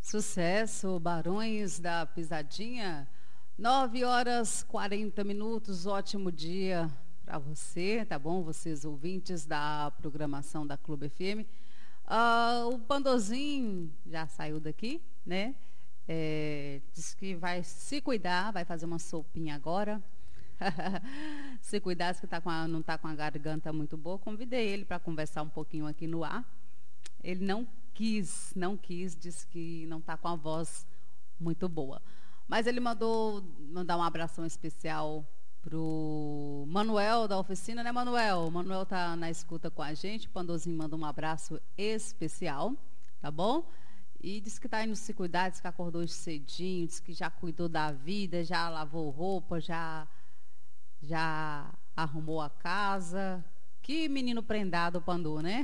Sucesso, Barões da Pisadinha. 9h40, ótimo dia para você, tá bom? Vocês ouvintes da programação da Clube FM. O Pandozinho já saiu daqui, né? Diz que vai se cuidar, vai fazer uma sopinha agora. Se cuidar, se não está com a garganta muito boa, convidei ele para conversar um pouquinho aqui no ar. Ele não quis, disse que não está com a voz muito boa. Mas ele mandar um abração especial pro Manuel da oficina, né, Manuel? O Manuel tá na escuta com a gente. O Pandozinho manda um abraço especial, tá bom? E disse que está indo se cuidar, disse que acordou hoje cedinho, disse que já cuidou da vida, já lavou roupa, já arrumou a casa. Que menino prendado o Pandô, né?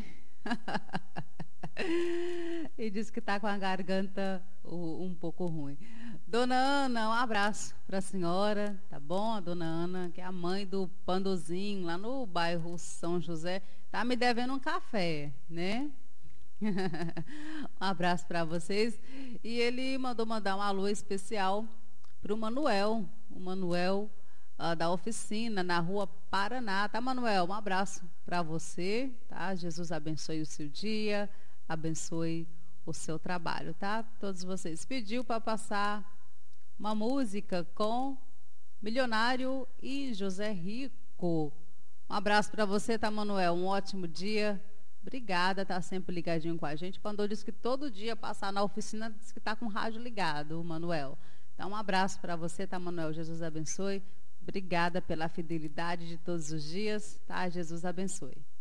E disse que está com a garganta um pouco ruim. Dona Ana, um abraço para a senhora, tá bom? A dona Ana, que é a mãe do Pandozinho, lá no bairro São José, tá me devendo um café, né? Um abraço para vocês. E ele mandar um alô especial para o Manuel, da oficina, na rua Paraná. Tá, Manuel? Um abraço para você, tá? Jesus abençoe o seu dia, abençoe o seu trabalho, tá? Todos vocês. Pediu para passar uma música com Milionário e José Rico. Um abraço para você, tá, Manuel? Um ótimo dia. Obrigada, tá sempre ligadinho com a gente. Pandô disse que todo dia passar na oficina, diz que tá com o rádio ligado, Manuel. Então, um abraço para você, tá, Manuel? Jesus abençoe. Obrigada pela fidelidade de todos os dias, tá? Jesus abençoe.